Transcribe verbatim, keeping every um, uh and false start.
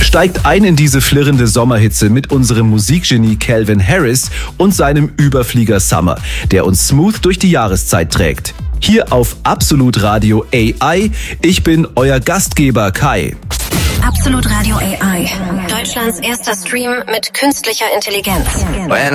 Steigt ein in diese flirrende Sommerhitze mit unserem Musikgenie Calvin Harris und seinem Überflieger Summer, der uns smooth durch die Jahreszeit trägt. Hier auf Absolut Radio A I. Ich bin euer Gastgeber Kai. Absolut Radio A I. Deutschlands erster Stream mit künstlicher Intelligenz.